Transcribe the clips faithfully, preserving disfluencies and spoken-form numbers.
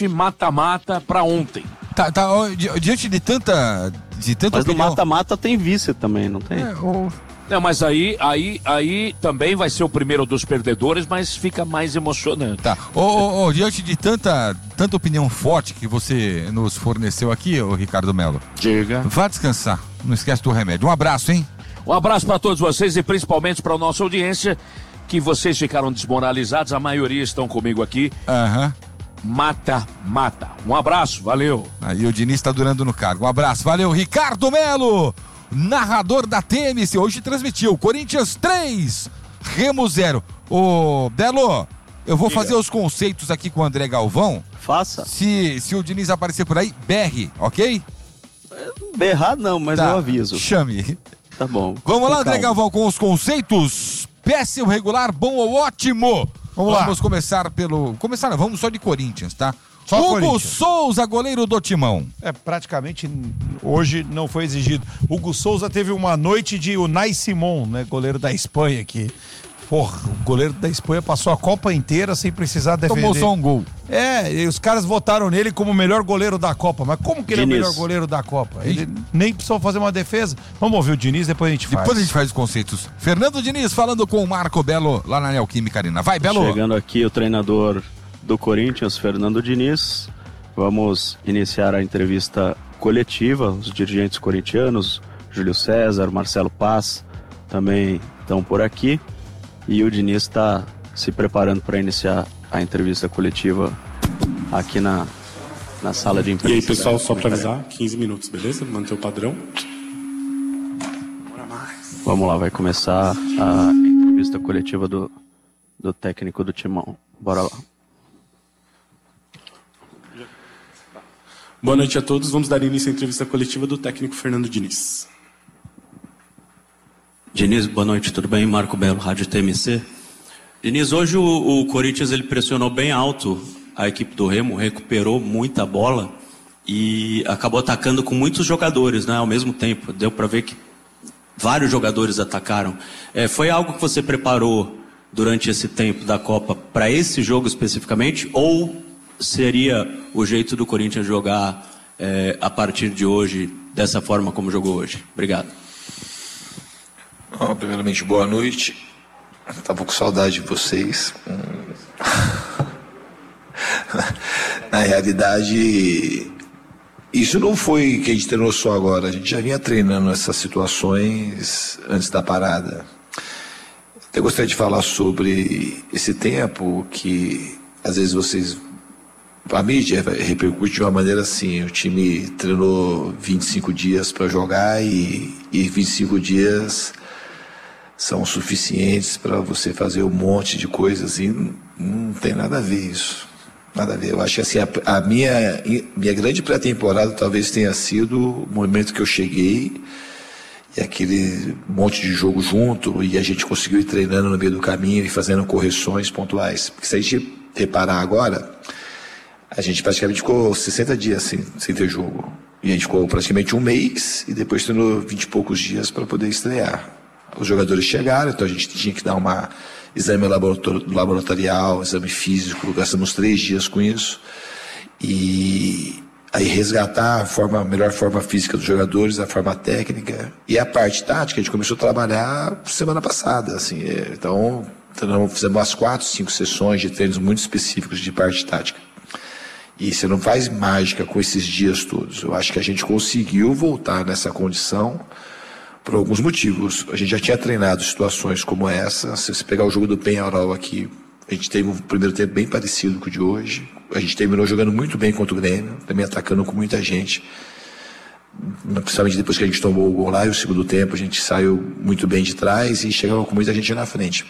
realmente mata-mata para ontem. Tá, tá, ó, di- diante de tanta, de tanta Mas no opinião... mata-mata tem vice também, não tem? É, o- Não, mas aí, aí, aí também vai ser o primeiro dos perdedores, mas fica mais emocionante. Tá, ô, ô, ô, diante de tanta, tanta opinião forte que você nos forneceu aqui, ô Ricardo Melo, Diga. vá descansar, não esquece do remédio. Um abraço, hein? Um abraço para todos vocês e principalmente para a nossa audiência, que vocês ficaram desmoralizados, a maioria estão comigo aqui. Aham. Mata, mata. Um abraço, valeu. Aí o Diniz tá durando no cargo. Um abraço, valeu, Ricardo Melo, narrador da T M C, hoje transmitiu Corinthians três, Remo zero. Ô, Belo, eu vou Diga. fazer os conceitos aqui com o André Galvão. Faça. Se, se o Diniz aparecer por aí, berre, ok? Berrar não, mas Tá, eu aviso. chame. Tá bom. Vamos lá, Com André calma. Galvão, com os conceitos. Péssimo, regular, bom ou ótimo? Vamos lá. Vamos começar pelo... Começar, não, vamos só de Corinthians, tá? Só Hugo Corinthians. Souza, goleiro do Timão. É, praticamente hoje não foi exigido. Hugo Souza teve uma noite de Unai Simon, né, goleiro da Espanha, que, porra, o goleiro da Espanha passou a Copa inteira sem precisar defender. Tomou só um gol. É, e os caras votaram nele como o melhor goleiro da Copa. Mas como que ele Diniz. é o melhor goleiro da Copa? Ele nem precisou fazer uma defesa. Vamos ouvir o Diniz, depois a gente faz. Depois a gente faz os conceitos. Fernando Diniz falando com o Marco Belo lá na Neoquímica Arena. Vai, Belo. Chegando aqui o treinador do Corinthians, Fernando Diniz. Vamos iniciar a entrevista coletiva. Os dirigentes corintianos, Júlio César, Marcelo Paz, também estão por aqui. E o Diniz está se preparando para iniciar a entrevista coletiva aqui na, na sala de imprensa. E aí, pessoal, só para avisar, quinze minutos, beleza? Manter o padrão. Vamos lá, vai começar a entrevista coletiva do, do técnico do Timão. Bora lá. Boa noite a todos. Vamos dar início à entrevista coletiva do técnico Fernando Diniz. Diniz, boa noite, tudo bem? Marco Belo, Rádio T M C. Diniz, hoje o, o Corinthians ele pressionou bem alto a equipe do Remo, recuperou muita bola e acabou atacando com muitos jogadores, né, ao mesmo tempo. Deu para ver que vários jogadores atacaram. É, foi algo que você preparou durante esse tempo da Copa para esse jogo especificamente, ou seria o jeito do Corinthians jogar é, a partir de hoje, dessa forma como jogou hoje? Obrigado. Bom, primeiramente, boa noite. Estava com saudade de vocês. Na realidade, isso não foi que a gente treinou só agora. A gente já vinha treinando essas situações antes da parada. Eu gostaria de falar sobre esse tempo que, às vezes, vocês... A mídia repercute de uma maneira assim: o time treinou vinte e cinco dias para jogar e, e vinte e cinco dias são suficientes para você fazer um monte de coisas, e não, não tem nada a ver isso. Nada a ver. Eu acho que assim, a, a minha, minha grande pré-temporada talvez tenha sido o momento que eu cheguei e aquele monte de jogo junto, e a gente conseguiu ir treinando no meio do caminho e fazendo correções pontuais. Porque se a gente reparar agora, a gente praticamente ficou sessenta dias sem, sem ter jogo. E a gente ficou praticamente um mês e depois tendo vinte e poucos dias para poder estrear. Os jogadores chegaram, então a gente tinha que dar uma exame laboratorial, exame físico, gastamos três dias com isso. E aí resgatar a, forma, a melhor forma física dos jogadores, a forma técnica. E a parte tática a gente começou a trabalhar semana passada. Assim, então fizemos umas quatro, cinco sessões de treinos muito específicos de parte tática. E você não faz mágica com esses dias todos. Eu acho que a gente conseguiu voltar nessa condição por alguns motivos. A gente já tinha treinado situações como essa. Se você pegar o jogo do Penharol aqui, a gente teve um primeiro tempo bem parecido com o de hoje. A gente terminou jogando muito bem contra o Grêmio, também atacando com muita gente. Principalmente depois que a gente tomou o gol lá, e o segundo tempo a gente saiu muito bem de trás e chegava com muita gente na frente.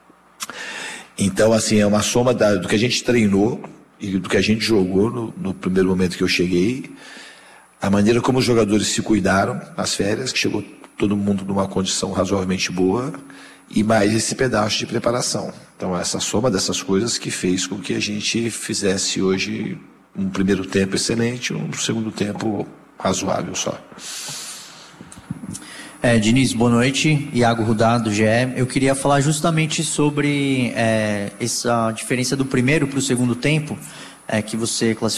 Então, assim, é uma soma da, do que a gente treinou e do que a gente jogou no, no primeiro momento que eu cheguei, a maneira como os jogadores se cuidaram nas férias, que chegou todo mundo numa condição razoavelmente boa, e mais esse pedaço de preparação. Então, essa soma dessas coisas que fez com que a gente fizesse hoje um primeiro tempo excelente, um segundo tempo razoável só. É, Diniz, boa noite. Iago Rudá, do G E. Eu queria falar justamente sobre é, essa diferença do primeiro para o segundo tempo, é, que você classificou